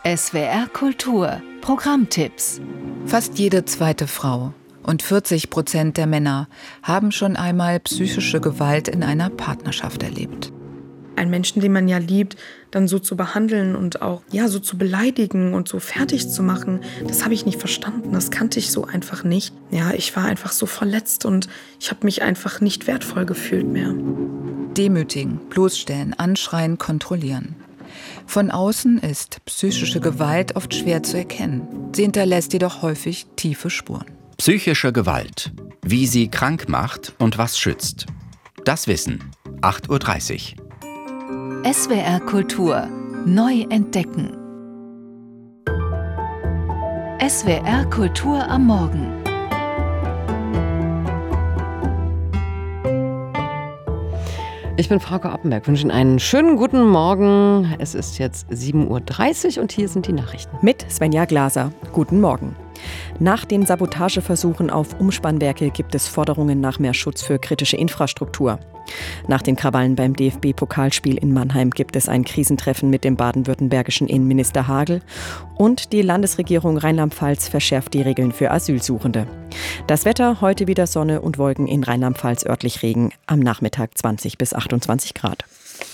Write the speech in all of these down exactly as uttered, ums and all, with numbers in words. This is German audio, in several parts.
S W R Kultur Programmtipps. Fast jede zweite Frau und vierzig Prozent der Männer haben schon einmal psychische Gewalt in einer Partnerschaft erlebt. Einen Menschen, den man ja liebt, dann so zu behandeln und auch ja so zu beleidigen und so fertig zu machen, das habe ich nicht verstanden. Das kannte ich so einfach nicht. Ja, ich war einfach so verletzt und ich habe mich einfach nicht wertvoll gefühlt mehr. Demütigen, bloßstellen, anschreien, kontrollieren. Von außen ist psychische Gewalt oft schwer zu erkennen. Sie hinterlässt jedoch häufig tiefe Spuren. Psychische Gewalt. Wie sie krank macht und was schützt. Das Wissen. acht Uhr dreißig. S W R Kultur neu entdecken. S W R Kultur am Morgen. Ich bin Frauke Oppenberg, wünsche Ihnen einen schönen guten Morgen. Es ist jetzt sieben Uhr dreißig und hier sind die Nachrichten. Mit Svenja Glaser. Guten Morgen. Nach den Sabotageversuchen auf Umspannwerke gibt es Forderungen nach mehr Schutz für kritische Infrastruktur. Nach den Krawallen beim D F B-Pokalspiel in Mannheim gibt es ein Krisentreffen mit dem baden-württembergischen Innenminister Hagel und die Landesregierung Rheinland-Pfalz verschärft die Regeln für Asylsuchende. Das Wetter, heute wieder Sonne und Wolken, in Rheinland-Pfalz örtlich Regen, am Nachmittag zwanzig bis achtundzwanzig Grad.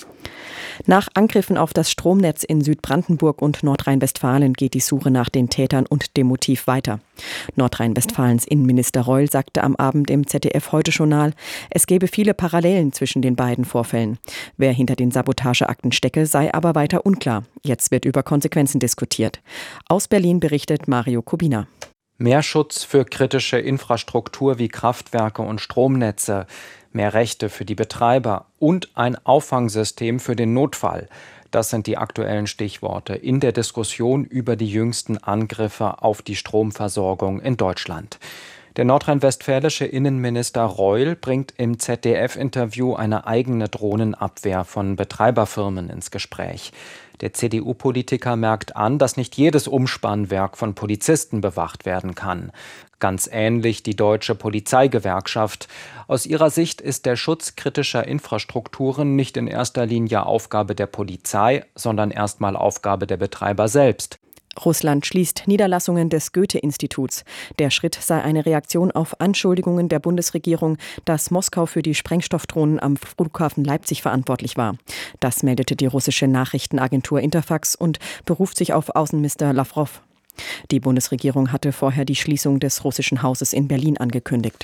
Nach Angriffen auf das Stromnetz in Südbrandenburg und Nordrhein-Westfalen geht die Suche nach den Tätern und dem Motiv weiter. Nordrhein-Westfalens Innenminister Reul sagte am Abend im Z D F-Heute-Journal, es gebe viele Parallelen zwischen den beiden Vorfällen. Wer hinter den Sabotageakten stecke, sei aber weiter unklar. Jetzt wird über Konsequenzen diskutiert. Aus Berlin berichtet Mario Kubina. Mehr Schutz für kritische Infrastruktur wie Kraftwerke und Stromnetze, mehr Rechte für die Betreiber und ein Auffangsystem für den Notfall. Das sind die aktuellen Stichworte in der Diskussion über die jüngsten Angriffe auf die Stromversorgung in Deutschland. Der nordrhein-westfälische Innenminister Reul bringt im Z D F-Interview eine eigene Drohnenabwehr von Betreiberfirmen ins Gespräch. Der C D U-Politiker merkt an, dass nicht jedes Umspannwerk von Polizisten bewacht werden kann. Ganz ähnlich die Deutsche Polizeigewerkschaft. Aus ihrer Sicht ist der Schutz kritischer Infrastrukturen nicht in erster Linie Aufgabe der Polizei, sondern erstmal Aufgabe der Betreiber selbst. Russland schließt Niederlassungen des Goethe-Instituts. Der Schritt sei eine Reaktion auf Anschuldigungen der Bundesregierung, dass Moskau für die Sprengstoffdrohnen am Flughafen Leipzig verantwortlich war. Das meldete die russische Nachrichtenagentur Interfax und beruft sich auf Außenminister Lawrow. Die Bundesregierung hatte vorher die Schließung des russischen Hauses in Berlin angekündigt.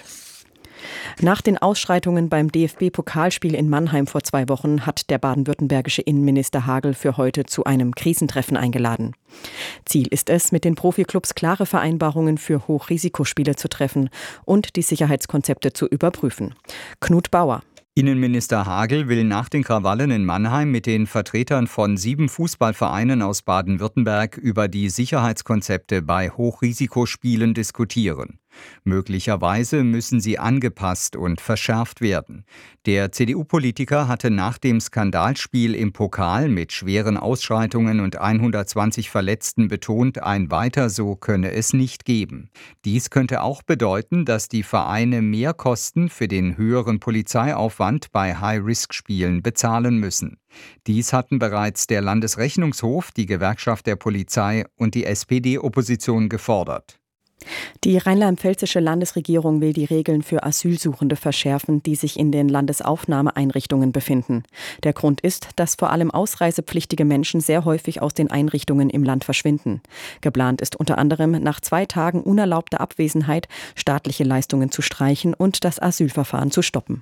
Nach den Ausschreitungen beim D F B-Pokalspiel in Mannheim vor zwei Wochen hat der baden-württembergische Innenminister Hagel für heute zu einem Krisentreffen eingeladen. Ziel ist es, mit den Profiklubs klare Vereinbarungen für Hochrisikospiele zu treffen und die Sicherheitskonzepte zu überprüfen. Knut Bauer. Innenminister Hagel will nach den Krawallen in Mannheim mit den Vertretern von sieben Fußballvereinen aus Baden-Württemberg über die Sicherheitskonzepte bei Hochrisikospielen diskutieren. Möglicherweise müssen sie angepasst und verschärft werden. Der C D U-Politiker hatte nach dem Skandalspiel im Pokal mit schweren Ausschreitungen und hundertzwanzig Verletzten betont, ein Weiter so könne es nicht geben. Dies könnte auch bedeuten, dass die Vereine mehr Kosten für den höheren Polizeiaufwand bei High-Risk-Spielen bezahlen müssen. Dies hatten bereits der Landesrechnungshof, die Gewerkschaft der Polizei und die S P D-Opposition gefordert. Die rheinland-pfälzische Landesregierung will die Regeln für Asylsuchende verschärfen, die sich in den Landesaufnahmeeinrichtungen befinden. Der Grund ist, dass vor allem ausreisepflichtige Menschen sehr häufig aus den Einrichtungen im Land verschwinden. Geplant ist unter anderem, nach zwei Tagen unerlaubter Abwesenheit staatliche Leistungen zu streichen und das Asylverfahren zu stoppen.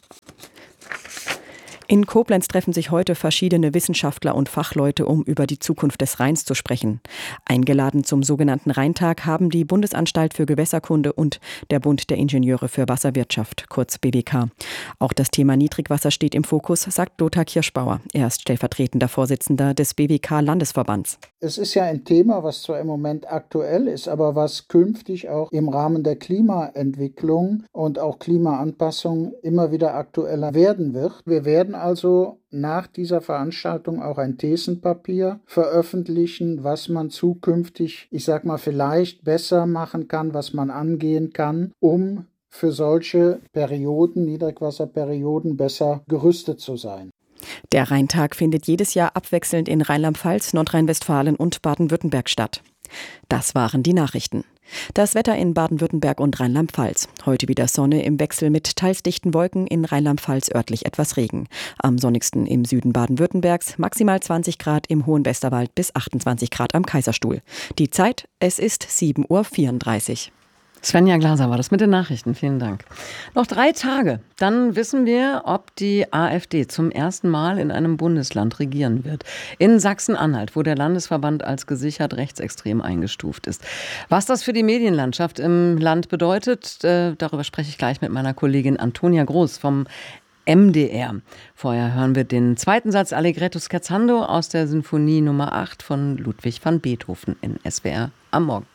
In Koblenz treffen sich heute verschiedene Wissenschaftler und Fachleute, um über die Zukunft des Rheins zu sprechen. Eingeladen zum sogenannten Rheintag haben die Bundesanstalt für Gewässerkunde und der Bund der Ingenieure für Wasserwirtschaft, kurz B W K. Auch das Thema Niedrigwasser steht im Fokus, sagt Lothar Kirschbauer. Er ist stellvertretender Vorsitzender des B W K-Landesverbands. Es ist ja ein Thema, was zwar im Moment aktuell ist, aber was künftig auch im Rahmen der Klimaentwicklung und auch Klimaanpassung immer wieder aktueller werden wird. Wir werden also nach dieser Veranstaltung auch ein Thesenpapier veröffentlichen, was man zukünftig, ich sag mal, vielleicht besser machen kann, was man angehen kann, um für solche Perioden, Niedrigwasserperioden, besser gerüstet zu sein. Der Rheintag findet jedes Jahr abwechselnd in Rheinland-Pfalz, Nordrhein-Westfalen und Baden-Württemberg statt. Das waren die Nachrichten. Das Wetter in Baden-Württemberg und Rheinland-Pfalz. Heute wieder Sonne im Wechsel mit teils dichten Wolken, in Rheinland-Pfalz örtlich etwas Regen. Am sonnigsten im Süden Baden-Württembergs, maximal zwanzig Grad im Hohen Westerwald bis achtundzwanzig Grad am Kaiserstuhl. Die Zeit, es ist sieben Uhr vierunddreißig. Svenja Glaser war das mit den Nachrichten. Vielen Dank. Noch drei Tage, dann wissen wir, ob die AfD zum ersten Mal in einem Bundesland regieren wird. In Sachsen-Anhalt, wo der Landesverband als gesichert rechtsextrem eingestuft ist. Was das für die Medienlandschaft im Land bedeutet, äh, darüber spreche ich gleich mit meiner Kollegin Antonia Groß vom M D R. Vorher hören wir den zweiten Satz Allegretto scherzando aus der Sinfonie Nummer acht von Ludwig van Beethoven in S W R am Morgen.